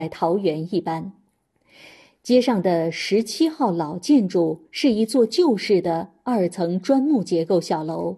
桃源一般。街上的17号老建筑是一座旧式的2层砖木结构小楼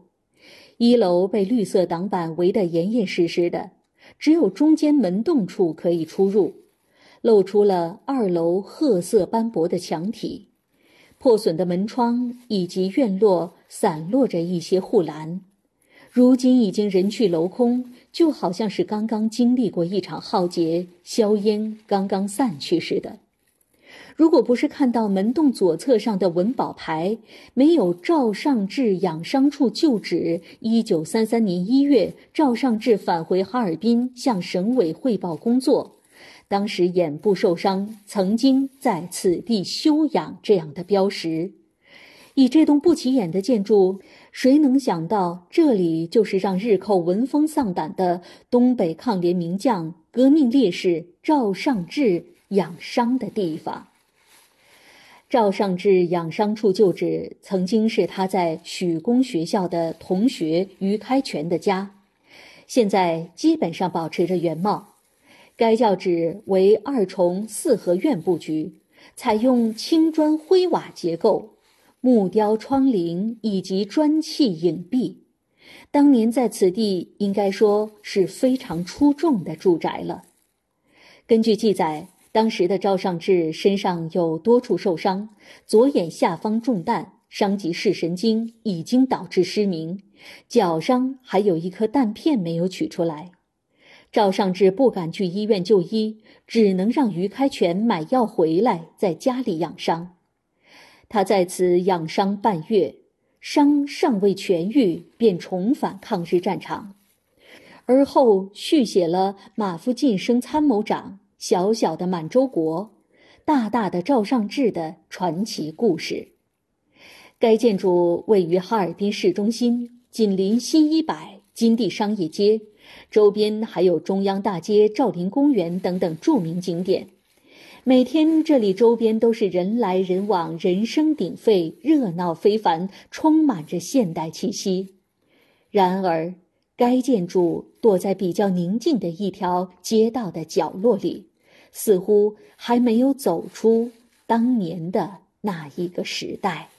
，1楼被绿色挡板围得严严实实的，只有中间门洞处可以出入，露出了2楼褐色斑驳的墙体，破损的门窗以及院落散落着一些护栏，如今已经人去楼空，就好像是刚刚经历过一场浩劫，硝烟刚刚散去似的。如果不是看到门洞左侧上的文保牌没有赵尚志养伤处旧址，1933年1月赵尚志返回哈尔滨向省委汇报工作，当时眼部受伤，曾经在此地休养这样的标识。以这栋不起眼的建筑，谁能想到这里就是让日寇闻风丧胆的东北抗联名将、革命烈士赵尚志养伤的地方。赵尚志养伤处旧址曾经是他在许公学校的同学于开全的家，现在基本上保持着原貌。该教址为2重4合院布局，采用青砖灰瓦结构，木雕窗棂以及砖砌影壁，当年在此地应该说是非常出众的住宅了。根据记载，当时的赵尚志身上有多处受伤，左眼下方中弹，伤及视神经，已经导致失明，脚上还有一颗弹片没有取出来。赵尚志不敢去医院就医，只能让于开全买药回来，在家里养伤。他在此养伤半月，伤尚未痊愈，便重返抗日战场，而后续写了马夫晋升参谋长、小小的满洲国、大大的赵尚志的传奇故事。该建筑位于哈尔滨市中心，紧邻新100、金地商业街，周边还有中央大街、兆麟公园等等著名景点。每天这里周边都是人来人往，人声鼎沸，热闹非凡，充满着现代气息。然而该建筑躲在比较宁静的一条街道的角落里，似乎还没有走出当年的那一个时代。